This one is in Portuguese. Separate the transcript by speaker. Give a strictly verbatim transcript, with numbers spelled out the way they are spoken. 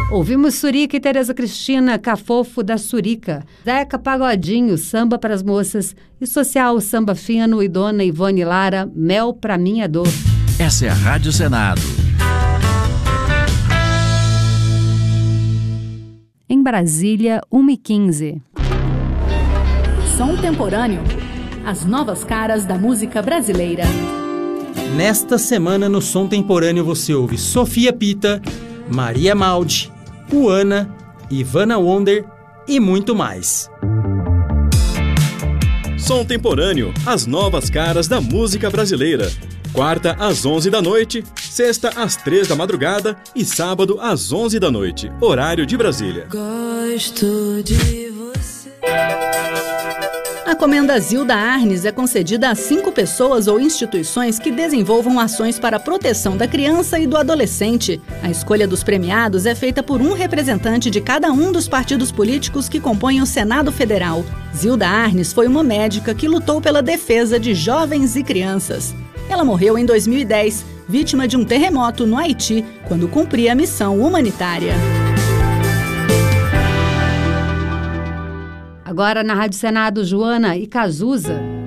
Speaker 1: Ouvimos Surica e Tereza Cristina, Cafofo da Surica, Zeca Pagodinho, Samba para as Moças e Social Samba Fino e Dona Ivone Lara, Mel pra Minha Dor.
Speaker 2: Essa é a Rádio Senado.
Speaker 1: Em Brasília, uma e quinze.
Speaker 3: Som Temporâneo. As novas caras da música brasileira.
Speaker 4: Nesta semana no Som Temporâneo você ouve Sofia Pita, Maria Maldi, Uana, Ivana Wonder e muito mais.
Speaker 5: Som Temporâneo, as novas caras da música brasileira. Quarta às onze da noite, sexta às três da madrugada e sábado às onze da noite, horário de Brasília.
Speaker 6: Gosto de você.
Speaker 3: A Comenda Zilda Arnes é concedida a cinco pessoas ou instituições que desenvolvam ações para a proteção da criança e do adolescente. A escolha dos premiados é feita por um representante de cada um dos partidos políticos que compõem o Senado Federal. Zilda Arnes foi uma médica que lutou pela defesa de jovens e crianças. Ela morreu em dois mil e dez, vítima de um terremoto no Haiti, quando cumpria a missão humanitária.
Speaker 1: Agora na Rádio Senado, Joana e Cazuza.